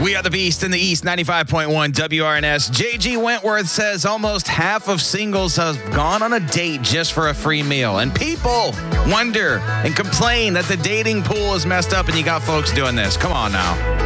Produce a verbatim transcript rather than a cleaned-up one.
We are the Beast in the East, ninety-five point one W R N S. J G Wentworth says almost half of singles have gone on a date just for a free meal. And people wonder and complain that the dating pool is messed up and you got folks doing this. Come on now.